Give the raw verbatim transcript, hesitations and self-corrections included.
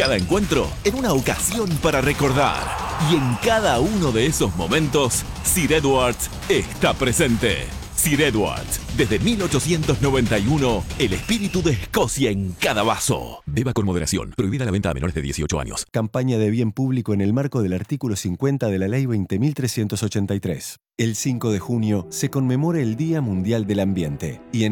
Cada encuentro en una ocasión para recordar. Y en cada uno de esos momentos, Sir Edwards está presente. Sir Edwards, desde mil ochocientos noventa y uno, el espíritu de Escocia en cada vaso. Beba con moderación. Prohibida la venta a menores de dieciocho años. Campaña de bien público en el marco del artículo cincuenta de la Ley veinte mil trescientos ochenta y tres. El cinco de junio se conmemora el Día Mundial del Ambiente y en